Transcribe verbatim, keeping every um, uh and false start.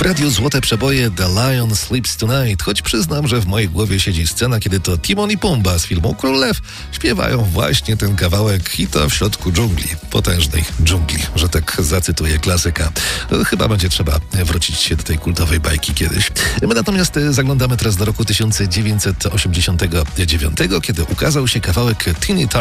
W radiu Złote Przeboje The Lion Sleeps Tonight, choć przyznam, że w mojej głowie siedzi scena, kiedy to Timon i Pumba z filmu Król Lew śpiewają właśnie ten kawałek i to w środku dżungli, potężnej dżungli, że tak zacytuję klasyka. Chyba będzie trzeba wrócić się do tej kultowej bajki kiedyś. My natomiast zaglądamy teraz do roku tysiąc dziewięćset osiemdziesiątego dziewiątego, kiedy ukazał się kawałek Tiny Tarts